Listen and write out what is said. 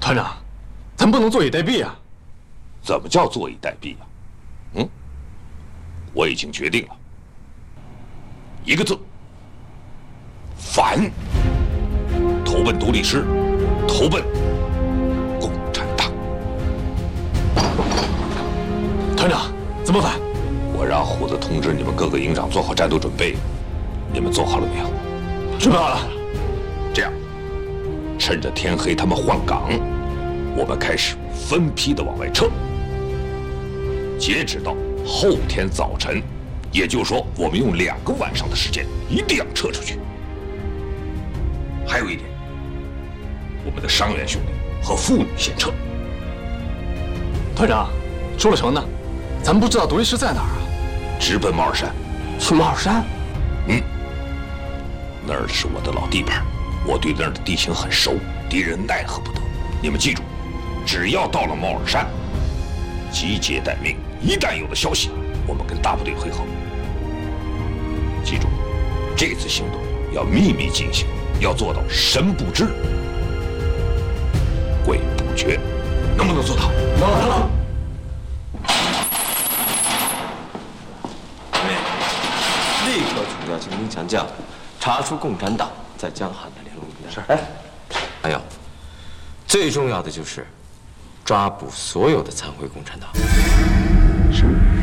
团长，咱不能坐以待毙啊！ 怎么叫坐以待毙啊？我已经决定了，一个字：反。投奔独立师，投奔共产党。 团长，怎么反？ 我让虎子通知你们各个营长做好战斗准备，你们做好了没有？ 准备好了。 这样，趁着天黑他们换岗，我们开始分批的往外撤。截止到后天早晨，也就是说，我们用2个晚上的时间，一定要撤出去。还有一点，我们的伤员兄弟和妇女先撤。 团长，出了城呢，咱们不知道独立师在哪儿啊？ 直奔猫耳山。 去猫耳山？ 那儿是我的老地盘，我对那儿的地形很熟，敌人奈何不得。你们记住，只要到了猫耳山，集结待命，一旦有了消息，我们跟大部队会合。记住，这次行动要秘密进行，要做到神不知，鬼不觉，能不能做到？ 能。 立刻处调清兵强将，查出共产党在江汉的联络名单。是。哎，还有，最重要的就是抓捕所有的参会共产党。 是。